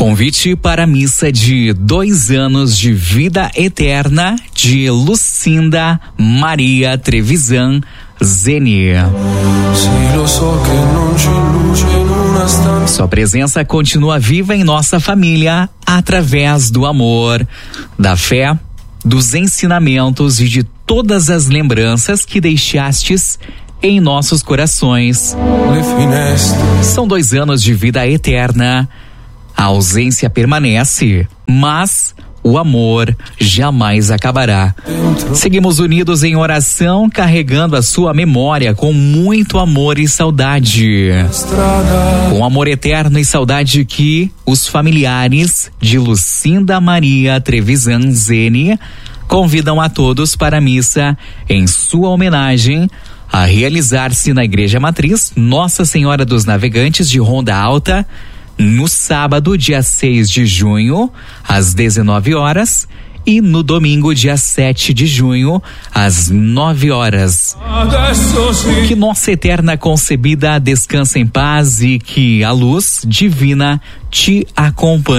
Convite para a missa de 2 anos de vida eterna de Lucinda Maria Trevisan Zeni. Sua presença continua viva em nossa família através do amor, da fé, dos ensinamentos e de todas as lembranças que deixastes em nossos corações. São 2 anos de vida eterna. A ausência permanece, mas o amor jamais acabará. Seguimos unidos em oração, carregando a sua memória com muito amor e saudade. Com amor eterno e saudade que os familiares de Lucinda Maria Trevisan Zeni convidam a todos para a missa em sua homenagem, a realizar-se na Igreja Matriz Nossa Senhora dos Navegantes de Ronda Alta, no sábado, dia 6 de junho, às 19 horas, e no domingo, dia 7 de junho, às 9 horas. Que nossa eterna concebida descanse em paz e que a luz divina te acompanhe.